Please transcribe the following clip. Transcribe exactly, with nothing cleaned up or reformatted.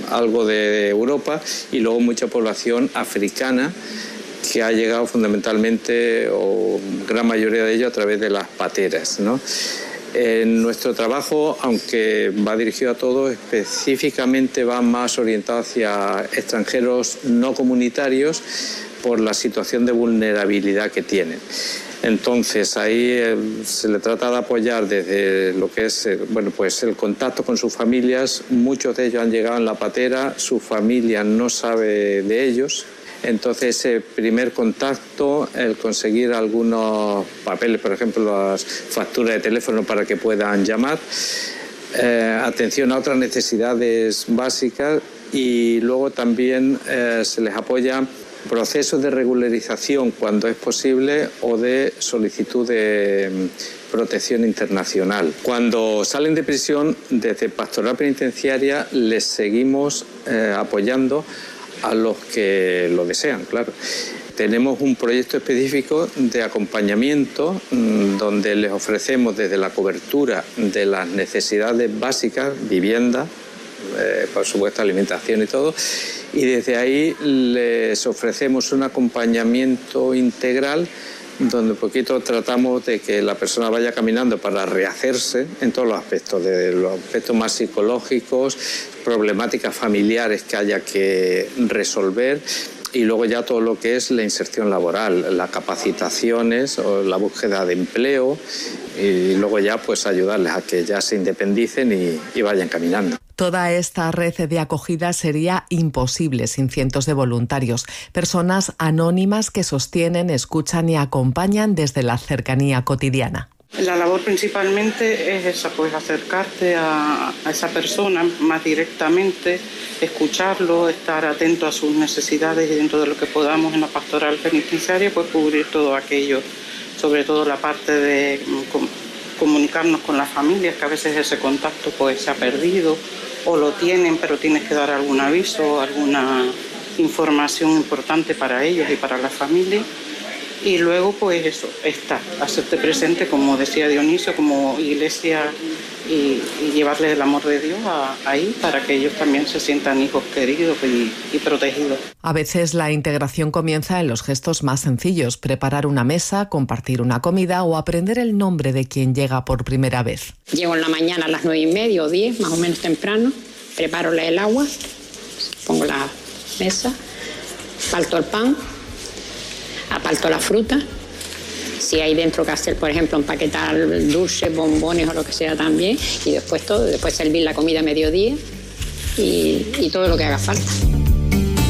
algo de Europa, y luego mucha población africana que ha llegado fundamentalmente, o gran mayoría de ello, a través de las pateras, ¿no? En nuestro trabajo, aunque va dirigido a todos, específicamente va más orientado hacia extranjeros no comunitarios por la situación de vulnerabilidad que tienen. Entonces, ahí eh, se le trata de apoyar desde lo que es eh, bueno, pues el contacto con sus familias. Muchos de ellos han llegado en la patera, su familia no sabe de ellos. Entonces, ese primer contacto, el conseguir algunos papeles, por ejemplo, las facturas de teléfono para que puedan llamar, eh, atención a otras necesidades básicas, y luego también eh, se les apoya procesos de regularización cuando es posible o de solicitud de protección internacional. Cuando salen de prisión, desde Pastoral Penitenciaria les seguimos eh, apoyando a los que lo desean, claro. Tenemos un proyecto específico de acompañamiento mmm, donde les ofrecemos desde la cobertura de las necesidades básicas, vivienda, eh, por supuesto alimentación y todo, y desde ahí les ofrecemos un acompañamiento integral donde un poquito tratamos de que la persona vaya caminando para rehacerse en todos los aspectos, de los aspectos más psicológicos, problemáticas familiares que haya que resolver, y luego ya todo lo que es la inserción laboral, las capacitaciones o la búsqueda de empleo, y luego ya pues ayudarles a que ya se independicen y, y vayan caminando. Toda esta red de acogida sería imposible sin cientos de voluntarios, personas anónimas que sostienen, escuchan y acompañan desde la cercanía cotidiana. La labor principalmente es esa, pues acercarte a, a esa persona más directamente, escucharlo, estar atento a sus necesidades y dentro de lo que podamos en la pastoral penitenciaria, pues cubrir todo aquello, sobre todo la parte de com- comunicarnos con las familias, que a veces ese contacto pues se ha perdido o lo tienen, pero tienes que dar algún aviso, alguna información importante para ellos y para la familia. Y luego, pues eso, estar, hacerte presente, como decía Dionisio, como iglesia, y, y llevarles el amor de Dios a, ahí para que ellos también se sientan hijos queridos y, y protegidos. A veces la integración comienza en los gestos más sencillos: preparar una mesa, compartir una comida o aprender el nombre de quien llega por primera vez. Llego en la mañana a las nueve y media o diez, más o menos temprano, preparo el agua, pongo la mesa, parto el pan, aparto la fruta. Si hay dentro que hacer, por ejemplo, empaquetar dulces, bombones o lo que sea también, y después todo, después servir la comida a mediodía y, y todo lo que haga falta.